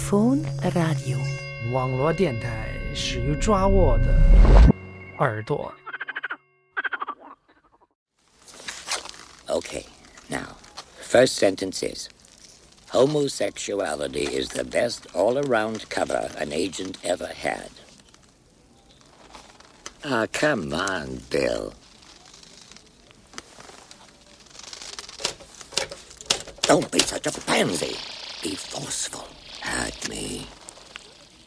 Phone Radio 网络电台始于抓我的耳朵。 Okay, now, first sentence is, homosexuality is the best all-around cover an agent ever had. Ah, come on, Bill. Don't be such a pansy. Be forceful. Hurt me.